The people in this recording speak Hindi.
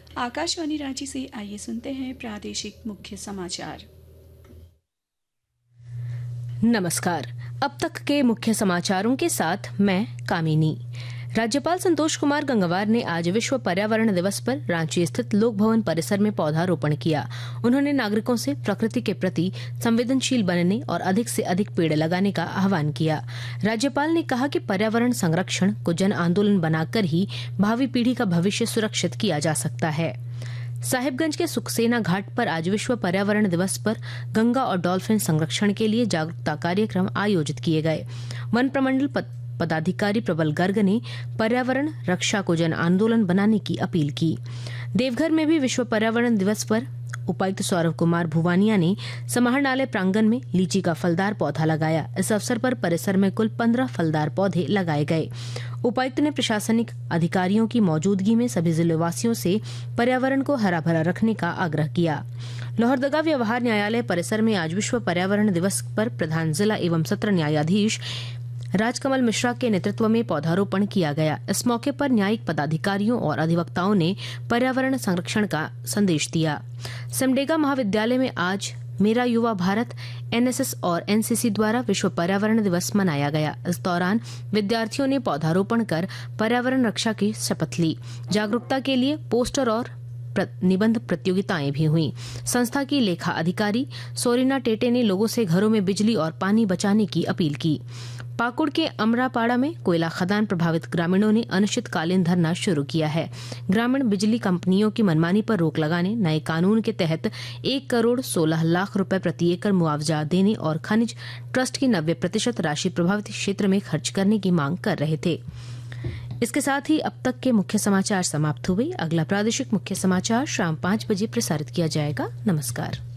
आकाशवाणी रांची से आइए सुनते हैं प्रादेशिक मुख्य समाचार। नमस्कार। अब तक के मुख्य समाचारों के साथ मैं कामिनी। राज्यपाल संतोष कुमार गंगवार ने आज विश्व पर्यावरण दिवस पर रांची स्थित लोक भवन परिसर में पौधारोपण किया। उन्होंने नागरिकों से प्रकृति के प्रति संवेदनशील बनने और अधिक से अधिक पेड़ लगाने का आह्वान किया। राज्यपाल ने कहा कि पर्यावरण संरक्षण को जन आंदोलन बनाकर ही भावी पीढ़ी का भविष्य सुरक्षित किया जा सकता है। साहिबगंज के सुखसेना घाट पर आज विश्व पर्यावरण दिवस पर गंगा और डॉल्फिन संरक्षण के लिए जागरूकता कार्यक्रम आयोजित किए गए। वन प्रमंडल पदाधिकारी प्रबल गर्ग ने पर्यावरण रक्षा को जन आंदोलन बनाने की अपील की। देवघर में भी विश्व पर्यावरण दिवस पर उपायुक्त सौरभ कुमार भुवानिया ने समाहरणालय प्रांगण में लीची का फलदार पौधा लगाया। इस अवसर पर परिसर में कुल 15 फलदार पौधे लगाए गए। उपायुक्त ने प्रशासनिक अधिकारियों की मौजूदगी में सभी जिलेवासियों से पर्यावरण को हरा भरा रखने का आग्रह किया। लोहरदगा व्यवहार न्यायालय परिसर में आज विश्व पर्यावरण दिवस पर प्रधान जिला एवं सत्र न्यायाधीश राजकमल मिश्रा के नेतृत्व में पौधारोपण किया गया। इस मौके पर न्यायिक पदाधिकारियों और अधिवक्ताओं ने पर्यावरण संरक्षण का संदेश दिया। सिमडेगा महाविद्यालय में आज मेरा युवा भारत एनएसएस और एनसीसी द्वारा विश्व पर्यावरण दिवस मनाया गया। इस दौरान विद्यार्थियों ने पौधारोपण कर पर्यावरण रक्षा की शपथ ली। जागरूकता के लिए पोस्टर और निबंध प्रतियोगिताएं भी हुई। संस्था की लेखा अधिकारी सोरिना टेटे ने लोगों से घरों में बिजली और पानी बचाने की अपील की। पाकुड़ के अमरापाड़ा में कोयला खदान प्रभावित ग्रामीणों ने अनिश्चितकालीन धरना शुरू किया है। ग्रामीण बिजली कंपनियों की मनमानी पर रोक लगाने नए कानून के तहत 1 करोड़ 16 लाख रुपए प्रति एकड़ मुआवजा देने और खनिज ट्रस्ट की 90% राशि प्रभावित क्षेत्र में खर्च करने की मांग कर रहे थे। इसके साथ ही अब तक के मुख्य समाचार समाप्त हुए। अगला प्रादेशिक मुख्य समाचार शाम 5 बजे प्रसारित किया जाएगा। नमस्कार।